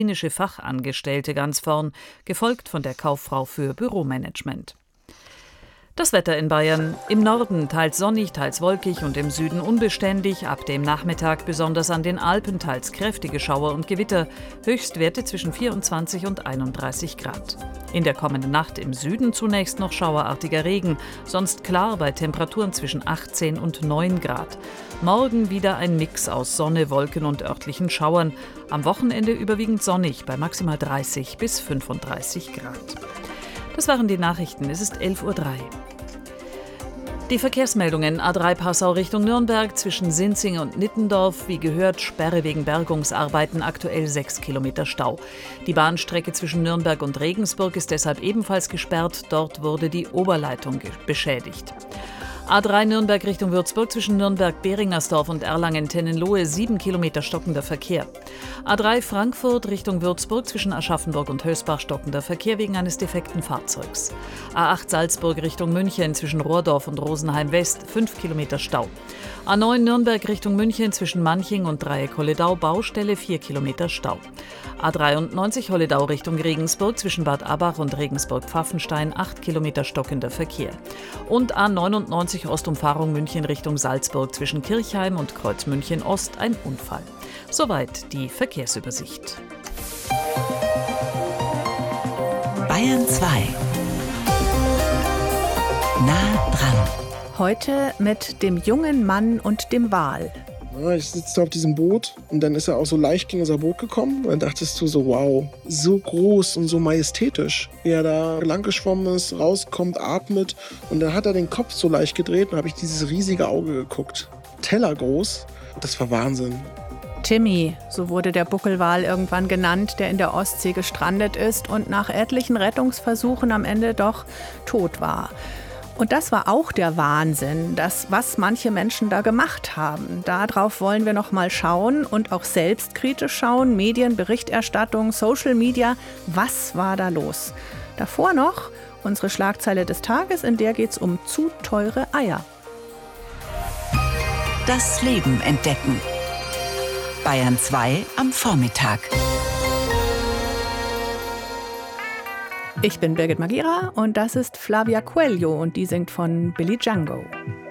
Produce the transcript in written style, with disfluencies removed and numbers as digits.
medizinische Fachangestellte ganz vorn, gefolgt von der Kauffrau für Büromanagement. Das Wetter in Bayern: im Norden teils sonnig, teils wolkig und im Süden unbeständig, ab dem Nachmittag besonders an den Alpen teils kräftige Schauer und Gewitter, Höchstwerte zwischen 24 und 31 Grad. In der kommenden Nacht im Süden zunächst noch schauerartiger Regen, sonst klar bei Temperaturen zwischen 18 und 9 Grad. Morgen wieder ein Mix aus Sonne, Wolken und örtlichen Schauern, am Wochenende überwiegend sonnig bei maximal 30 bis 35 Grad. Das waren die Nachrichten, es ist 11:03 Uhr. Die Verkehrsmeldungen: A3 Passau Richtung Nürnberg zwischen Sinzing und Nittendorf. Wie gehört, Sperre wegen Bergungsarbeiten, aktuell 6 Kilometer Stau. Die Bahnstrecke zwischen Nürnberg und Regensburg ist deshalb ebenfalls gesperrt. Dort wurde die Oberleitung beschädigt. A3 Nürnberg Richtung Würzburg zwischen Nürnberg-Beringersdorf und Erlangen-Tennenlohe 7 Kilometer stockender Verkehr. A3 Frankfurt Richtung Würzburg zwischen Aschaffenburg und Hösbach stockender Verkehr wegen eines defekten Fahrzeugs. A8 Salzburg Richtung München zwischen Rohrdorf und Rosenheim West 5 Kilometer Stau. A9 Nürnberg Richtung München zwischen Manching und Dreieck Holledau Baustelle 4 Kilometer Stau. A93 Holledau Richtung Regensburg zwischen Bad Abach und Regensburg-Pfaffenstein 8 Kilometer stockender Verkehr. Und A99 Ostumfahrung München Richtung Salzburg zwischen Kirchheim und Kreuz München Ost ein Unfall. Soweit die Verkehrsübersicht. Bayern 2. Nah dran. Heute mit dem jungen Mann und dem Wal. Ja, ich sitze auf diesem Boot und dann ist er auch so leicht gegen unser Boot gekommen. Und dann dachtest du so, wow, so groß und so majestätisch, wie er da lang geschwommen ist, rauskommt, atmet. Und dann hat er den Kopf so leicht gedreht und habe ich dieses riesige Auge geguckt. Tellergroß. Das war Wahnsinn. Timmy, so wurde der Buckelwal irgendwann genannt, der in der Ostsee gestrandet ist und nach etlichen Rettungsversuchen am Ende doch tot war. Und das war auch der Wahnsinn, was manche Menschen da gemacht haben. Darauf wollen wir noch mal schauen und auch selbstkritisch schauen. Medien, Berichterstattung, Social Media. Was war da los? Davor noch unsere Schlagzeile des Tages, in der geht es um zu teure Eier. Das Leben entdecken. Bayern 2 am Vormittag. Ich bin Birgit Magira und das ist Flavia Coelho und die singt von Billy Django.